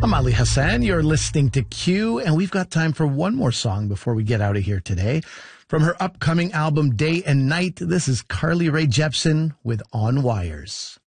I'm Ali Hassan. You're listening to Q, and we've got time for one more song before we get out of here today. From her upcoming album, Day and Night, this is Carly Rae Jepsen with On Wires.